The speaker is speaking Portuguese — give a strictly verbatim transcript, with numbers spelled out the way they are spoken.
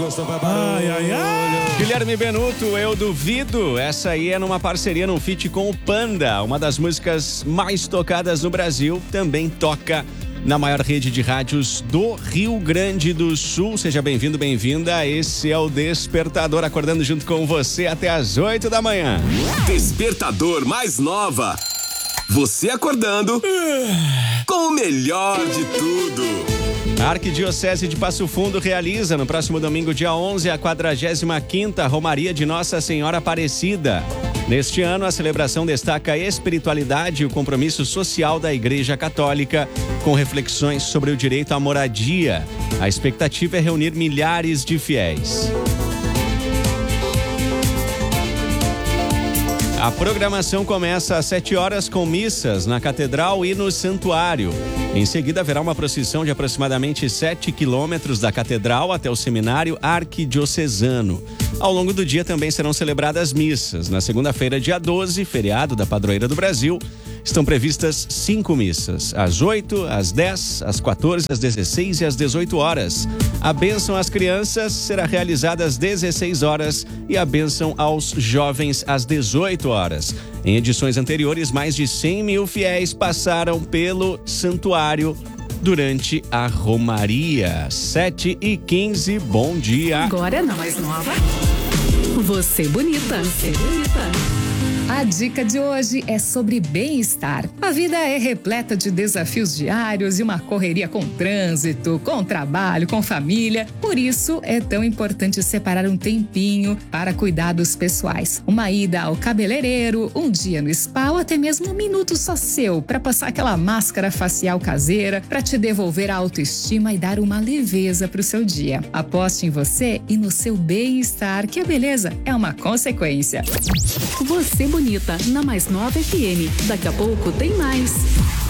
gosto vai barulho. Ai, ai, ai. Guilherme Benuto, Eu Duvido. Essa aí é numa parceria, num feat com o Panda. Uma das músicas mais tocadas no Brasil. Também toca na maior rede de rádios do Rio Grande do Sul. Seja bem-vindo, bem-vinda. Esse é o Despertador, acordando junto com você até às oito da manhã. Despertador mais nova. Você acordando com o melhor de tudo. A Arquidiocese de Passo Fundo realiza no próximo domingo, dia onze, a quadragésima quinta Romaria de Nossa Senhora Aparecida. Neste ano, a celebração destaca a espiritualidade e o compromisso social da Igreja Católica, com reflexões sobre o direito à moradia. A expectativa é reunir milhares de fiéis. A programação começa às sete horas com missas na Catedral e no Santuário. Em seguida, haverá uma procissão de aproximadamente sete quilômetros da Catedral até o Seminário Arquidiocesano. Ao longo do dia também serão celebradas missas. Na segunda-feira, dia doze, feriado da Padroeira do Brasil, estão previstas cinco missas, às oito, às dez, às quatorze, às dezesseis e às dezoito horas. A bênção às crianças será realizada às dezesseis horas e a bênção aos jovens às dezoito horas. Em edições anteriores, mais de cem mil fiéis passaram pelo santuário durante a Romaria. sete e quinze, bom dia. Agora na mais nova, Você Bonita. Você Bonita. A dica de hoje é sobre bem-estar. A vida é repleta de desafios diários e uma correria com trânsito, com trabalho, com família. Por isso, é tão importante separar um tempinho para cuidados pessoais. Uma ida ao cabeleireiro, um dia no spa ou até mesmo um minuto só seu para passar aquela máscara facial caseira para te devolver a autoestima e dar uma leveza para o seu dia. Aposte em você e no seu bem-estar, que a beleza é uma consequência. Você Bonita, na mais nova F M. Daqui a pouco tem mais.